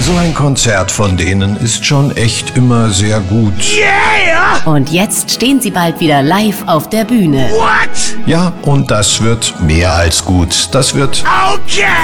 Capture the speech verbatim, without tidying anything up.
So ein Konzert von denen ist schon echt immer sehr gut. Yeah! Und jetzt stehen sie bald wieder live auf der Bühne. What? Ja, und das wird mehr als gut. Das wird... Okay!